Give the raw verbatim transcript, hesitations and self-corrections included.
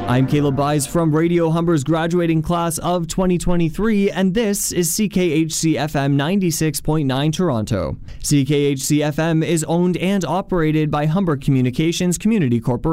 I'm Caleb Byes from Radio Humber's graduating class of twenty twenty-three, and this is C K H C F M ninety-six point nine Toronto. C K H C F M is owned and operated by Humber Communications Community Corporation.